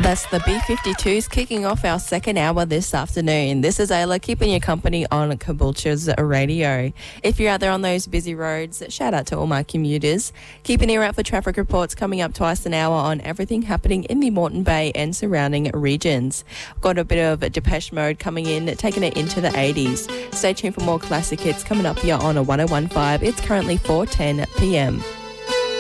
That's the B-52s kicking off our second hour this afternoon. This is Ayla keeping you company on Caboolture's radio. If you're out there on those busy roads, shout out to all my commuters. Keep an ear out for traffic reports coming up twice an hour on everything happening in the Moreton Bay and surrounding regions. Got a bit of Depeche Mode coming in, taking it into the 80s. Stay tuned for more classic hits coming up here on a 101.5. It's currently 4:10 p.m.